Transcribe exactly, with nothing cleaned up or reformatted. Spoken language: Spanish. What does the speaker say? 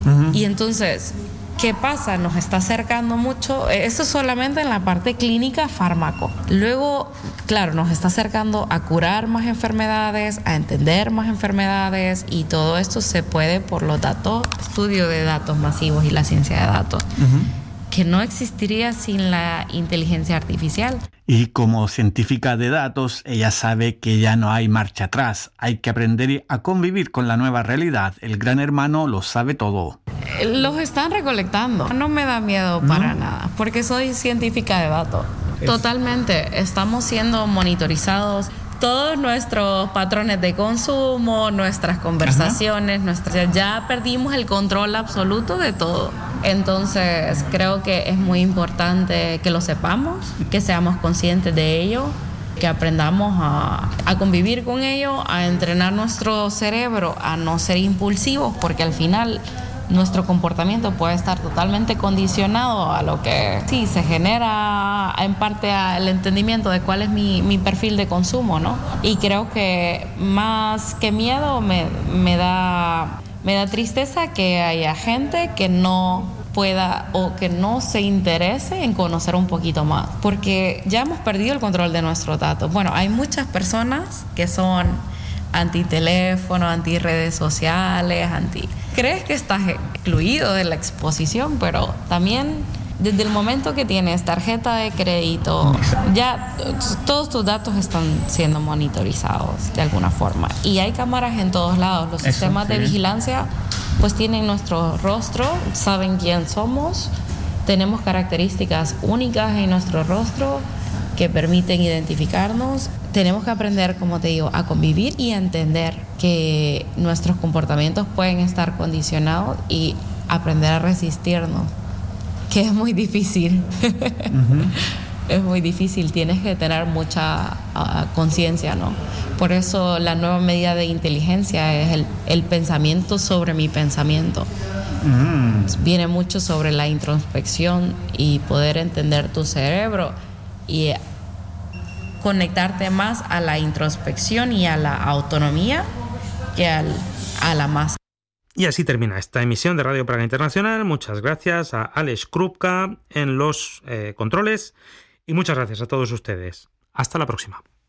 Uh-huh. Y entonces, ¿qué pasa? Nos está acercando mucho, eso solamente en la parte clínica fármaco. Luego, claro, nos está acercando a curar más enfermedades, a entender más enfermedades, y todo esto se puede por los datos, estudio de datos masivos y la ciencia de datos, uh-huh. que no existiría sin la inteligencia artificial. Y como científica de datos, ella sabe que ya no hay marcha atrás. Hay que aprender a convivir con la nueva realidad. El gran hermano lo sabe todo. Los están recolectando. No me da miedo para ¿No? nada, porque soy científica de datos. Es... Totalmente. Estamos siendo monitorizados. Todos nuestros patrones de consumo, nuestras conversaciones, nuestras, ya perdimos el control absoluto de todo. Entonces, creo que es muy importante que lo sepamos, que seamos conscientes de ello, que aprendamos a, a convivir con ello, a entrenar nuestro cerebro, a no ser impulsivos, porque al final nuestro comportamiento puede estar totalmente condicionado a lo que sí se genera en parte al entendimiento de cuál es mi, mi perfil de consumo, ¿no? Y creo que más que miedo me, me da me da tristeza que haya gente que no pueda o que no se interese en conocer un poquito más, porque ya hemos perdido el control de nuestros datos. Bueno, hay muchas personas que son anti teléfono, anti redes sociales, anti... Crees que estás excluido de la exposición, pero también desde el momento que tienes tarjeta de crédito, ya todos tus datos están siendo monitorizados de alguna forma. Y hay cámaras en todos lados. Los Eso, sistemas sí. de vigilancia pues tienen nuestro rostro, saben quién somos, tenemos características únicas en nuestro rostro que permiten identificarnos. Tenemos que aprender, como te digo, a convivir y a entender que nuestros comportamientos pueden estar condicionados y aprender a resistirnos, que es muy difícil. Uh-huh. Es muy difícil, tienes que tener mucha uh, conciencia, ¿no? Por eso la nueva medida de inteligencia es el, el pensamiento sobre mi pensamiento. Uh-huh. Viene mucho sobre la introspección y poder entender tu cerebro y conectarte más a la introspección y a la autonomía que al, a la masa. Y así termina esta emisión de Radio Praga Internacional. Muchas gracias a Aleš Krupka en los eh, controles y muchas gracias a todos ustedes. Hasta la próxima.